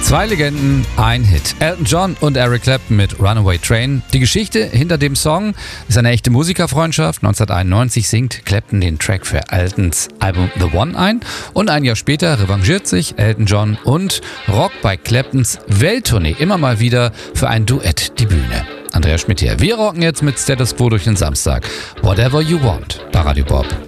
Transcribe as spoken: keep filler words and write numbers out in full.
Zwei Legenden, ein Hit. Elton John und Eric Clapton mit Runaway Train. Die Geschichte hinter dem Song ist eine echte Musikerfreundschaft. neunzehnhunderteinundneunzig singt Clapton den Track für Eltons Album The One ein und ein Jahr später revanchiert sich Elton John und rockt bei Claptons Welttournee immer mal wieder für ein Duett die Bühne. Andreas Schmidt hier. Wir rocken jetzt mit Status Quo durch den Samstag. Whatever You Want bei Radio Bob.